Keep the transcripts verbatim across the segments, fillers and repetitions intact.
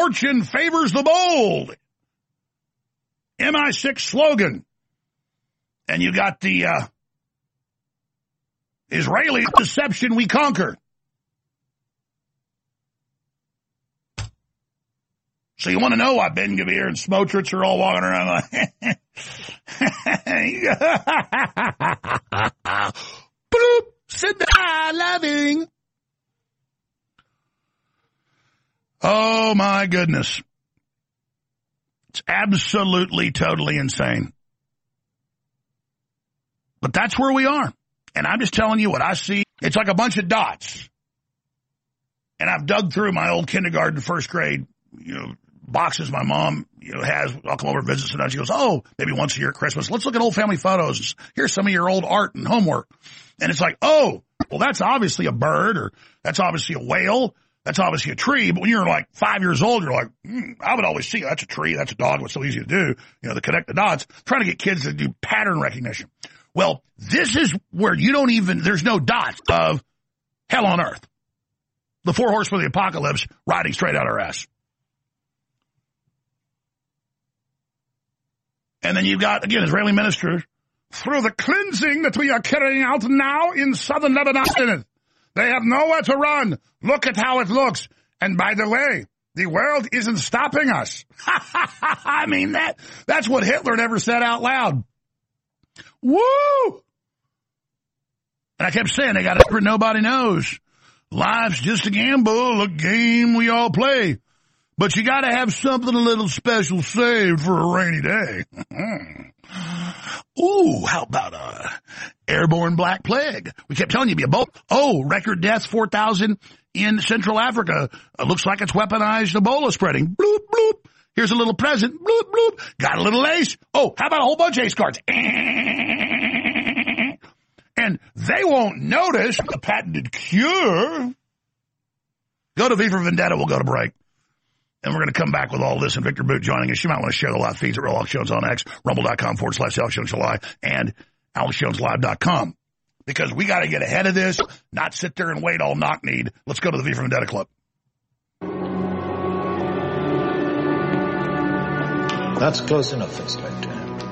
fortune favors the bold. M I six slogan. And you got the uh, Israeli deception we conquer. So you want to know why Ben Gvir and Smotrich are all walking around like, bloop, sit down, loving. Oh, my goodness. It's absolutely, totally insane. But that's where we are. And I'm just telling you what I see. It's like a bunch of dots. And I've dug through my old kindergarten, first grade, you know, boxes my mom, you know, has. I'll come over and visit sometimes. She goes, oh, maybe once a year at Christmas. Let's look at old family photos. Here's some of your old art and homework. And it's like, oh, well, that's obviously a bird, or that's obviously a whale. That's obviously a tree. But when you're like five years old, you're like, mm, I would always see that's a tree. That's a dog. What's so easy to do? You know, to connect the dots. Trying to get kids to do pattern recognition. Well, this is where you don't even, there's no dots of hell on earth. The four horsemen of the apocalypse riding straight out our ass. And then you've got, again, Israeli ministers, through the cleansing that we are carrying out now in southern Lebanon, they have nowhere to run. Look at how it looks. And by the way, the world isn't stopping us. I mean, that that's what Hitler never said out loud. Woo! And I kept saying, they got it, nobody knows. Life's just a gamble, a game we all play. But you got to have something a little special saved for a rainy day. Ooh, how about a airborne black plague? We kept telling you, be a boat. Oh, record deaths, four thousand in Central Africa. It looks like it's weaponized Ebola spreading. Bloop, bloop. Here's a little present. Bloop, bloop. Got a little ace. Oh, how about a whole bunch of ace cards? And they won't notice the patented cure. Go to V for Vendetta. We'll go to break. And we're going to come back with all this, and Victor Boot joining us. You might want to share the live feeds at Real Alex Jones on X, rumble.com forward slash Alex Jones Live, and alex jones live dot com. Because we got to get ahead of this, not sit there and wait all knock-kneed. Let's go to the V for Vendetta Club. That's close enough, Inspector.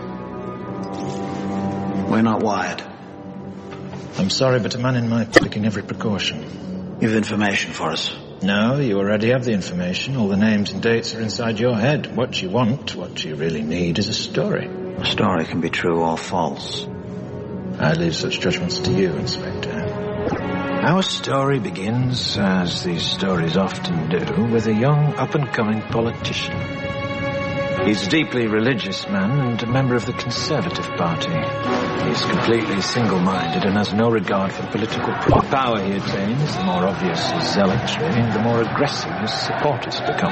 We're not wired. I'm sorry, but a man in my taking every precaution. You've information for us? No, you already have the information. All the names and dates are inside your head. What you want, what you really need, is a story. A story can be true or false. I leave such judgments to you, Inspector. Our story begins, as these stories often do, with a young, up-and-coming politician. He's a deeply religious man and a member of the Conservative Party. He's completely single-minded and has no regard for political power he attains. The more obvious his zealotry, the more aggressive his supporters become.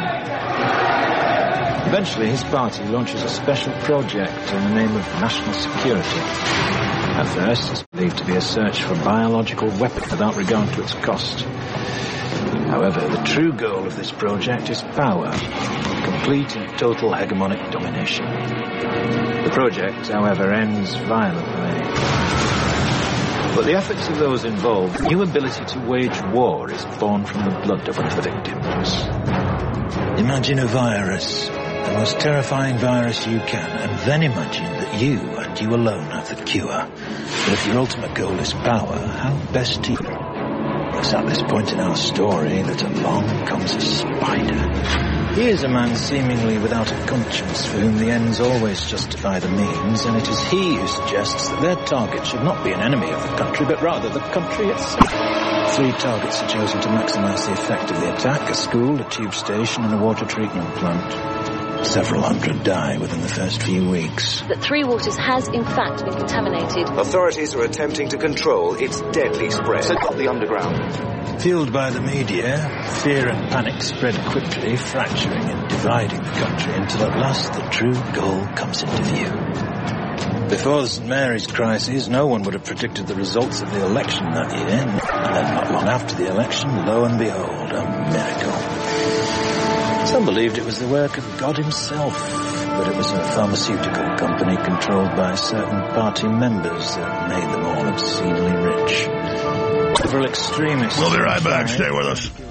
Eventually, his party launches a special project in the name of national security. At first, it's believed to be a search for biological weapons without regard to its cost. However, the true goal of this project is power, complete and total hegemonic domination. The project, however, ends violently. But the efforts of those involved, the new ability to wage war is born from the blood of the victims. Imagine a virus, the most terrifying virus you can, and then imagine that you and you alone have the cure. But if your ultimate goal is power, how best to... It's at this point in our story that along comes a spider. He is a man seemingly without a conscience, for whom the ends always justify the means, and it is he who suggests that their target should not be an enemy of the country, but rather the country itself. Three targets are chosen to maximize the effect of the attack: a school, a tube station, and a water treatment plant. Several hundred die within the first few weeks. That Three Waters has, in fact, been contaminated. Authorities are attempting to control its deadly spread. Set up the underground. Fueled by the media, fear and panic spread quickly, fracturing and dividing the country until at last the true goal comes into view. Before the Saint Mary's crisis, no one would have predicted the results of the election that year. And then not long after the election, lo and behold, a miracle. Some believed it was the work of God himself, but it was a pharmaceutical company controlled by certain party members that made them all obscenely rich. Several extremists... We'll be right back. Stay with us.